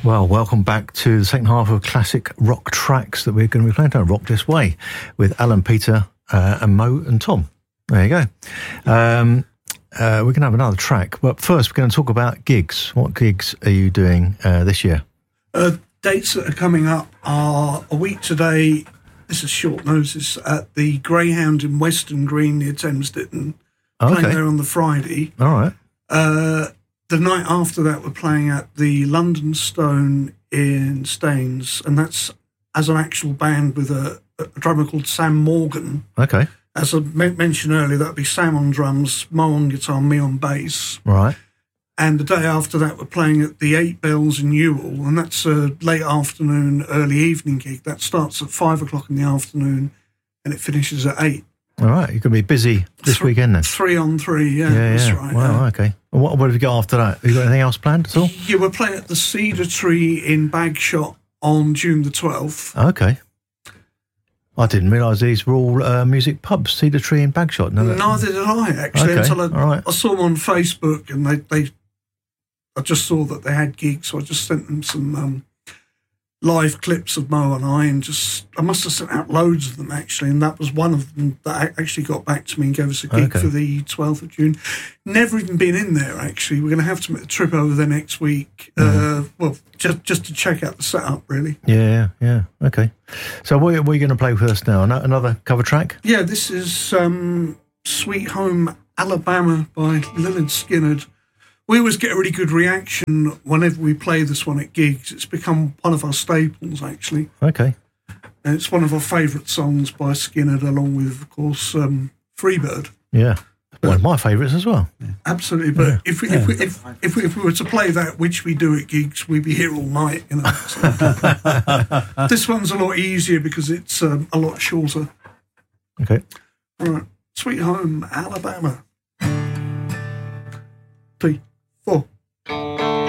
Well, welcome back to the second half of classic rock tracks that we're going to be playing down Rock This Way with Alan, Peter and Mo and Tom. There you go. We're going to have another track, but first we're going to talk about gigs. What gigs are you doing this year? Dates that are coming up are a week today. This is short notice at the Greyhound in Weston Green near Thames Ditton. Playing there on the Friday. All right. The night after that, we're playing at the London Stone in Staines, and that's as an actual band with a drummer called Sam Morgan. Okay. As I mentioned earlier, that'd be Sam on drums, Mo on guitar, me on bass. Right. And the day after that, we're playing at the Eight Bells in Ewell, and that's a late afternoon, early evening gig. That starts at 5 o'clock in the afternoon, and it finishes at 8. All right, you're going to be busy this weekend then? 3 on 3, yeah. That's right. Wow, okay. And what have you got after that? Have you got anything else planned at all? Yeah, we're playing at the Cedar Tree in Bagshot on June the 12th. Okay. I didn't realise these were all music pubs, Cedar Tree and Bagshot. Neither did I, actually, until I saw them on Facebook, and I just saw that they had gigs, so I just sent them some live clips of Mo and I must have sent out loads of them, actually, and that was one of them that actually got back to me and gave us a gig for the 12th of June. Never even been in there, actually. We're going to have to make the trip over there next week, just to check out the setup, really. Yeah, okay. So what are you going to play with us now? Another cover track? Yeah, this is Sweet Home Alabama by Lynyrd Skynyrd. We always get a really good reaction whenever we play this one at gigs. It's become one of our staples, actually. Okay. And it's one of our favourite songs by Skynyrd, along with, of course, Freebird. Yeah, one of my favourites as well. Yeah. Absolutely, but if we were to play that, which we do at gigs, we'd be here all night. You know. So. This one's a lot easier because it's a lot shorter. Okay. All right, Sweet Home Alabama. 3, 4.